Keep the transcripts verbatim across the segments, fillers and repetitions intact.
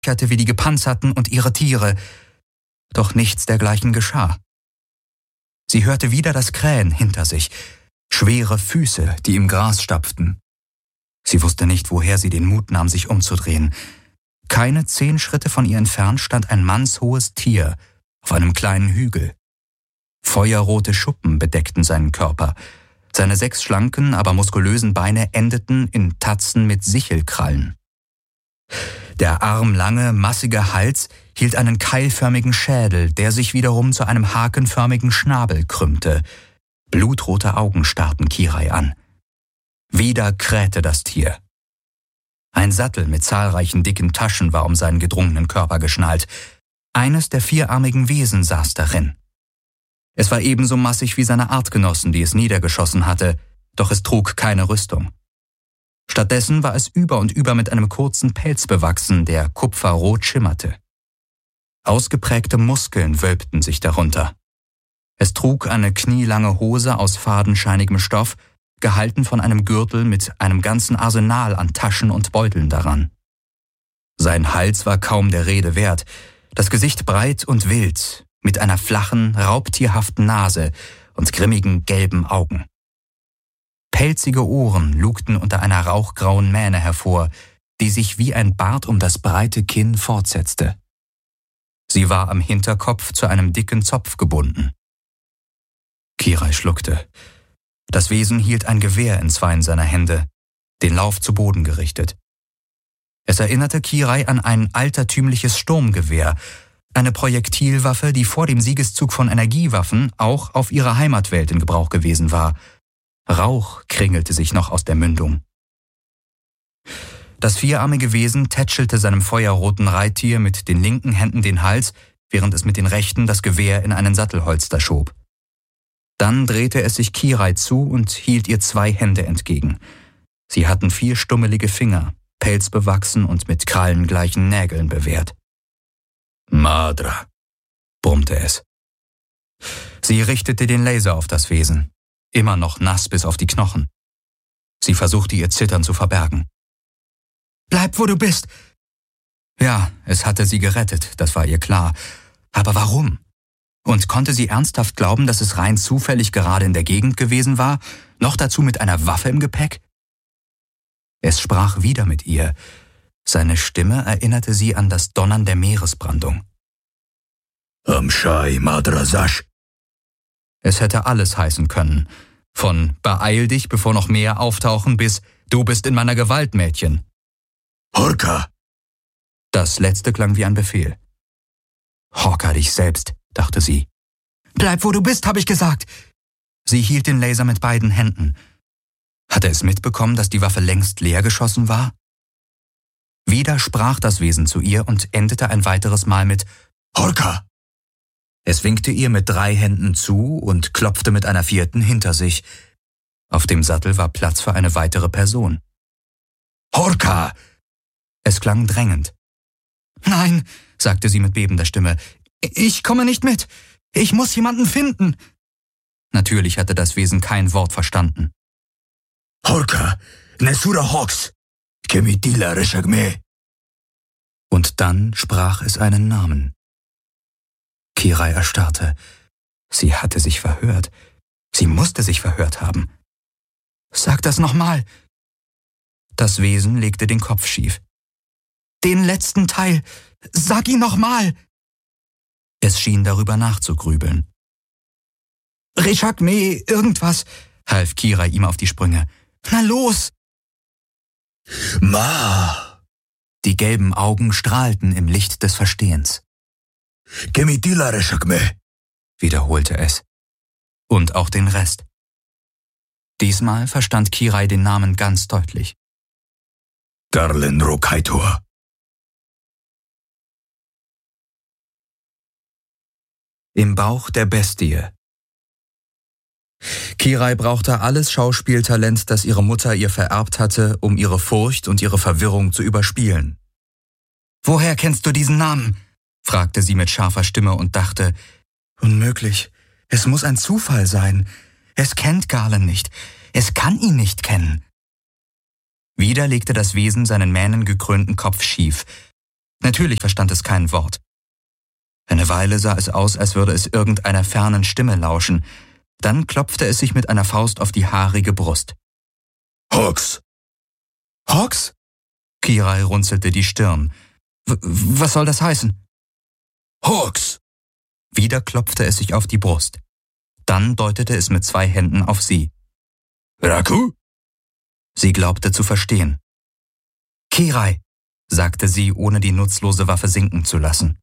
versicherte wie die Gepanzerten und ihre Tiere. Doch nichts dergleichen geschah. Sie hörte wieder das Krähen hinter sich, schwere Füße, die im Gras stapften. Sie wusste nicht, woher sie den Mut nahm, sich umzudrehen. Keine zehn Schritte von ihr entfernt stand ein mannshohes Tier auf einem kleinen Hügel. Feuerrote Schuppen bedeckten seinen Körper. Seine sechs schlanken, aber muskulösen Beine endeten in Tatzen mit Sichelkrallen. Der armlange, massige Hals hielt einen keilförmigen Schädel, der sich wiederum zu einem hakenförmigen Schnabel krümmte. Blutrote Augen starrten Kirai an. Wieder krähte das Tier. Ein Sattel mit zahlreichen dicken Taschen war um seinen gedrungenen Körper geschnallt. Eines der vierarmigen Wesen saß darin. Es war ebenso massig wie seine Artgenossen, die es niedergeschossen hatte, doch es trug keine Rüstung. Stattdessen war es über und über mit einem kurzen Pelz bewachsen, der kupferrot schimmerte. Ausgeprägte Muskeln wölbten sich darunter. Es trug eine knielange Hose aus fadenscheinigem Stoff, gehalten von einem Gürtel mit einem ganzen Arsenal an Taschen und Beuteln daran. Sein Hals war kaum der Rede wert, das Gesicht breit und wild, mit einer flachen, raubtierhaften Nase und grimmigen, gelben Augen. Pelzige Ohren lugten unter einer rauchgrauen Mähne hervor, die sich wie ein Bart um das breite Kinn fortsetzte. Sie war am Hinterkopf zu einem dicken Zopf gebunden. Kirai schluckte. Das Wesen hielt ein Gewehr in zweien seiner Hände, den Lauf zu Boden gerichtet. Es erinnerte Kirai an ein altertümliches Sturmgewehr, eine Projektilwaffe, die vor dem Siegeszug von Energiewaffen auch auf ihrer Heimatwelt in Gebrauch gewesen war. Rauch kringelte sich noch aus der Mündung. Das vierarmige Wesen tätschelte seinem feuerroten Reittier mit den linken Händen den Hals, während es mit den rechten das Gewehr in einen Sattelholster schob. Dann drehte es sich Kirai zu und hielt ihr zwei Hände entgegen. Sie hatten vier stummelige Finger, pelzbewachsen und mit krallengleichen Nägeln bewehrt. »Madra«, brummte es. Sie richtete den Laser auf das Wesen, immer noch nass bis auf die Knochen. Sie versuchte ihr Zittern zu verbergen. »Bleib, wo du bist!« Ja, es hatte sie gerettet, das war ihr klar. Aber warum? Und konnte sie ernsthaft glauben, dass es rein zufällig gerade in der Gegend gewesen war, noch dazu mit einer Waffe im Gepäck? Es sprach wieder mit ihr. Seine Stimme erinnerte sie an das Donnern der Meeresbrandung. »Amshai Madrasash.« Es hätte alles heißen können. Von »Beeil dich, bevor noch mehr auftauchen« bis »Du bist in meiner Gewalt, Mädchen«. »Horka!« Das letzte klang wie ein Befehl. »Horka dich selbst«, dachte sie. »Bleib, wo du bist, habe ich gesagt!« Sie hielt den Laser mit beiden Händen. Hatte es mitbekommen, dass die Waffe längst leer geschossen war? Wieder sprach das Wesen zu ihr und endete ein weiteres Mal mit »Horka!« Es winkte ihr mit drei Händen zu und klopfte mit einer vierten hinter sich. Auf dem Sattel war Platz für eine weitere Person. »Horka!« Es klang drängend. »Nein«, sagte sie mit bebender Stimme, »ich komme nicht mit. Ich muss jemanden finden.« Natürlich hatte das Wesen kein Wort verstanden. »Horka, Nesura Hawks, Kemitila Reshagme.« Und dann sprach es einen Namen. Kirai erstarrte. Sie hatte sich verhört. Sie musste sich verhört haben. »Sag das nochmal!« Das Wesen legte den Kopf schief. »Den letzten Teil! Sag ihn nochmal!« Es schien darüber nachzugrübeln. »Reshagme, irgendwas«, half Kirai ihm auf die Sprünge. »Na los!« »Ma!« Die gelben Augen strahlten im Licht des Verstehens. »Kemitila Reshagme«, wiederholte es. Und auch den Rest. Diesmal verstand Kirai den Namen ganz deutlich. »Darlen Rokaitor.« Im Bauch der Bestie. Kirai brauchte alles Schauspieltalent, das ihre Mutter ihr vererbt hatte, um ihre Furcht und ihre Verwirrung zu überspielen. »Woher kennst du diesen Namen?« fragte sie mit scharfer Stimme und dachte, »Unmöglich, es muss ein Zufall sein. Es kennt Garland nicht, es kann ihn nicht kennen.« Wieder legte das Wesen seinen mähnengekrönten Kopf schief. Natürlich verstand es kein Wort. Eine Weile sah es aus, als würde es irgendeiner fernen Stimme lauschen. Dann klopfte es sich mit einer Faust auf die haarige Brust. »Hawks!« »Hawks?« Kirai runzelte die Stirn. W- was soll das heißen? »Hawks!« Wieder klopfte es sich auf die Brust. Dann deutete es mit zwei Händen auf sie. »Raku?« Sie glaubte zu verstehen. »Kirai«, sagte sie, ohne die nutzlose Waffe sinken zu lassen.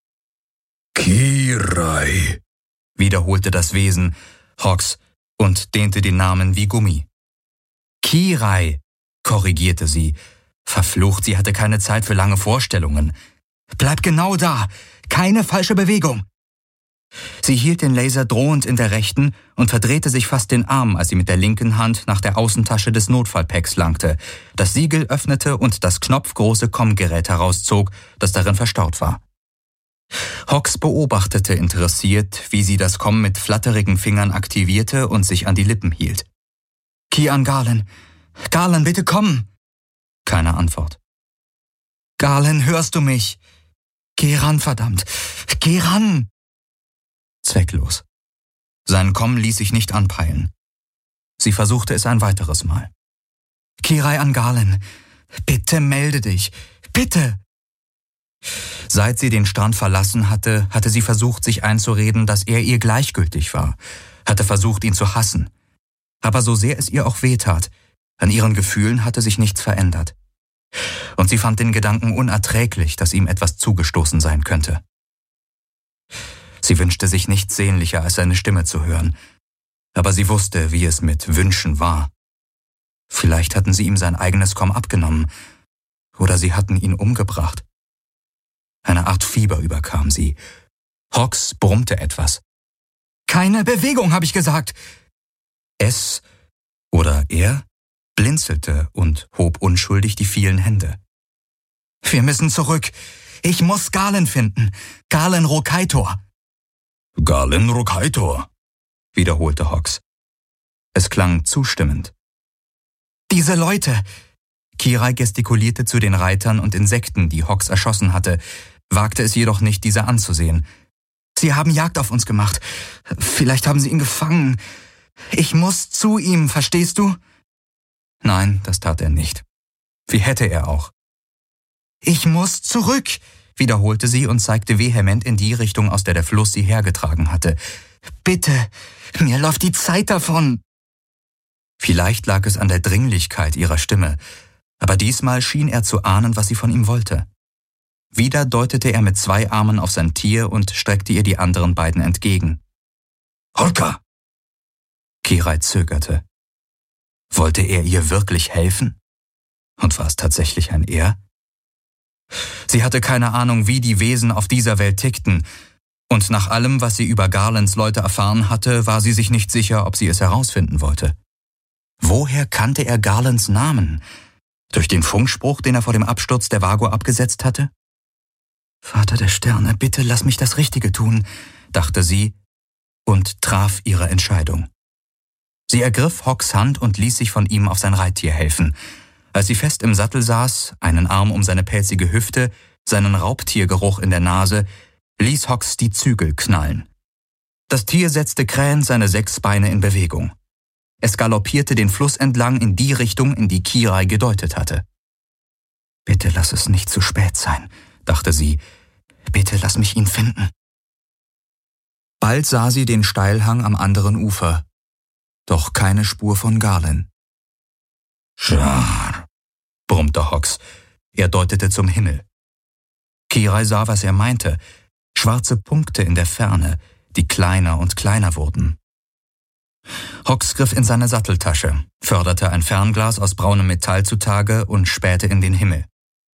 »Kirai«, wiederholte das Wesen, Hawks, und dehnte den Namen wie Gummi. »Kirai«, korrigierte sie. Verflucht, sie hatte keine Zeit für lange Vorstellungen. »Bleib genau da! Keine falsche Bewegung!« Sie hielt den Laser drohend in der rechten und verdrehte sich fast den Arm, als sie mit der linken Hand nach der Außentasche des Notfallpacks langte, das Siegel öffnete und das knopfgroße Kommgerät herauszog, das darin verstaut war. Hawks beobachtete interessiert, wie sie das Komm mit flatterigen Fingern aktivierte und sich an die Lippen hielt. »Kian Galen! Galen, bitte komm!« Keine Antwort. »Galen, hörst du mich? Geh ran, verdammt! Geh ran!« Zwecklos. Sein Komm ließ sich nicht anpeilen. Sie versuchte es ein weiteres Mal. »Kirai an Galen, bitte melde dich! Bitte!« Seit sie den Strand verlassen hatte, hatte sie versucht, sich einzureden, dass er ihr gleichgültig war, hatte versucht, ihn zu hassen. Aber so sehr es ihr auch wehtat, an ihren Gefühlen hatte sich nichts verändert. Und sie fand den Gedanken unerträglich, dass ihm etwas zugestoßen sein könnte. Sie wünschte sich nichts sehnlicher, als seine Stimme zu hören, aber sie wusste, wie es mit Wünschen war. Vielleicht hatten sie ihm sein eigenes Komm abgenommen, oder sie hatten ihn umgebracht. Eine Art Fieber überkam sie. Hawks brummte etwas. »Keine Bewegung, habe ich gesagt!« Es oder er blinzelte und hob unschuldig die vielen Hände. »Wir müssen zurück. Ich muss Galen finden. Galen Rokaitor.« »Galen Rokaitor«, wiederholte Hawks. Es klang zustimmend. »Diese Leute!« Kirai gestikulierte zu den Reitern und Insekten, die Hawks erschossen hatte, wagte es jedoch nicht, diese anzusehen. »Sie haben Jagd auf uns gemacht. Vielleicht haben sie ihn gefangen. Ich muss zu ihm, verstehst du?« Nein, das tat er nicht. Wie hätte er auch? »Ich muss zurück«, wiederholte sie und zeigte vehement in die Richtung, aus der der Fluss sie hergetragen hatte. »Bitte, mir läuft die Zeit davon.« Vielleicht lag es an der Dringlichkeit ihrer Stimme, aber diesmal schien er zu ahnen, was sie von ihm wollte. Wieder deutete er mit zwei Armen auf sein Tier und streckte ihr die anderen beiden entgegen. »Horka!« Kirai zögerte. Wollte er ihr wirklich helfen? Und war es tatsächlich ein Er? Sie hatte keine Ahnung, wie die Wesen auf dieser Welt tickten, und nach allem, was sie über Garlands Leute erfahren hatte, war sie sich nicht sicher, ob sie es herausfinden wollte. Woher kannte er Garlands Namen? Durch den Funkspruch, den er vor dem Absturz der Vago abgesetzt hatte? »Vater der Sterne, bitte lass mich das Richtige tun«, dachte sie und traf ihre Entscheidung. Sie ergriff Hawks Hand und ließ sich von ihm auf sein Reittier helfen. Als sie fest im Sattel saß, einen Arm um seine pelzige Hüfte, seinen Raubtiergeruch in der Nase, ließ Hawks die Zügel knallen. Das Tier setzte krähend seine sechs Beine in Bewegung. Es galoppierte den Fluss entlang in die Richtung, in die Kirai gedeutet hatte. »Bitte lass es nicht zu spät sein«, dachte sie. »Bitte lass mich ihn finden.« Bald sah sie den Steilhang am anderen Ufer, doch keine Spur von Galen. »Schar«, brummte Hawks. Er deutete zum Himmel. Kirai sah, was er meinte. Schwarze Punkte in der Ferne, die kleiner und kleiner wurden. Hawks griff in seine Satteltasche, förderte ein Fernglas aus braunem Metall zutage und spähte in den Himmel.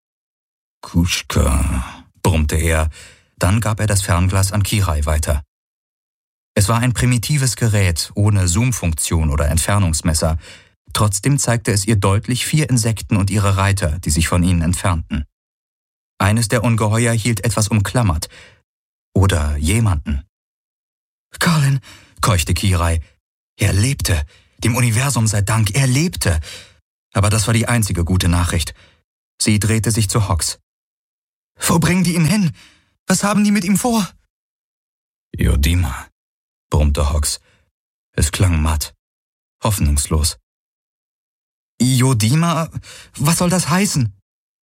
»Kuschka«, brummte er, dann gab er das Fernglas an Kirai weiter. Es war ein primitives Gerät, ohne Zoom-Funktion oder Entfernungsmesser. Trotzdem zeigte es ihr deutlich vier Insekten und ihre Reiter, die sich von ihnen entfernten. Eines der Ungeheuer hielt etwas umklammert. Oder jemanden. »Galen«, keuchte Kirai. Er lebte. Dem Universum sei Dank, er lebte. Aber das war die einzige gute Nachricht. Sie drehte sich zu Hawks. Wo bringen die ihn hin? Was haben die mit ihm vor? Yodima, brummte Hawks. Es klang matt, hoffnungslos. Yodima? Was soll das heißen?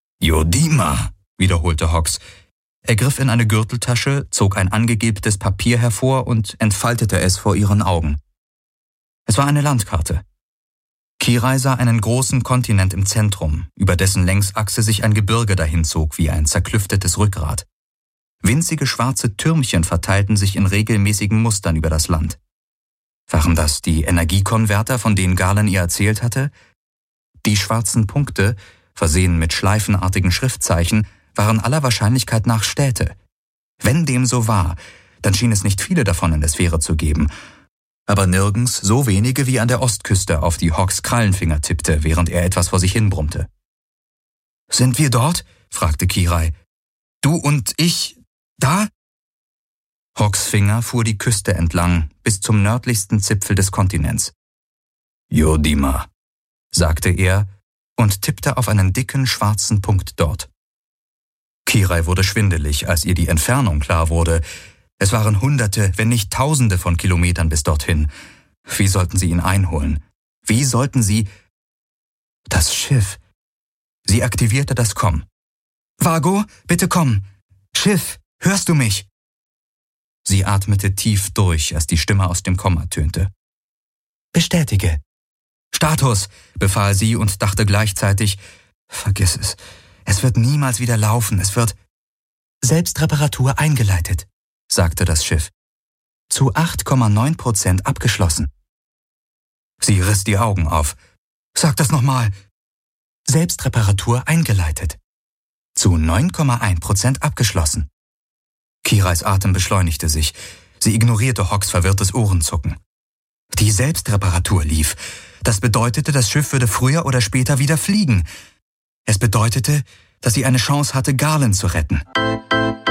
Yodima, wiederholte Hawks. Er griff in eine Gürteltasche, zog ein angeklebtes Papier hervor und entfaltete es vor ihren Augen. Es war eine Landkarte. Kirai sah einen großen Kontinent im Zentrum, über dessen Längsachse sich ein Gebirge dahinzog wie ein zerklüftetes Rückgrat. Winzige schwarze Türmchen verteilten sich in regelmäßigen Mustern über das Land. Waren das die Energiekonverter, von denen Galen ihr erzählt hatte? Die schwarzen Punkte, versehen mit schleifenartigen Schriftzeichen, waren aller Wahrscheinlichkeit nach Städte. Wenn dem so war, dann schien es nicht viele davon in der Sphäre zu geben, aber nirgends so wenige wie an der Ostküste, auf die Hawks Krallenfinger tippte, während er etwas vor sich hin brummte. »Sind wir dort?« fragte Kirai. »Du und ich da?« Hawks Finger fuhr die Küste entlang, bis zum nördlichsten Zipfel des Kontinents. »Yodima«, sagte er und tippte auf einen dicken, schwarzen Punkt dort. Kirai wurde schwindelig, als ihr die Entfernung klar wurde. Es waren Hunderte, wenn nicht Tausende von Kilometern bis dorthin. Wie sollten sie ihn einholen? Wie sollten sie... Das Schiff. Sie aktivierte das Komm. »Vago, bitte komm! Schiff, hörst du mich?« Sie atmete tief durch, als die Stimme aus dem Komm ertönte. »Bestätige.« »Status«, befahl sie und dachte gleichzeitig, »Vergiss es. Es wird niemals wieder laufen. Es wird...« »Selbstreparatur eingeleitet«, sagte das Schiff. »Zu acht Komma neun Prozent abgeschlossen.« Sie riss die Augen auf. »Sag das nochmal.« »Selbstreparatur eingeleitet. Zu neun Komma eins Prozent abgeschlossen.« Kirais Atem beschleunigte sich. Sie ignorierte Hawks verwirrtes Ohrenzucken. Die Selbstreparatur lief. Das bedeutete, das Schiff würde früher oder später wieder fliegen. Es bedeutete, dass sie eine Chance hatte, Galen zu retten.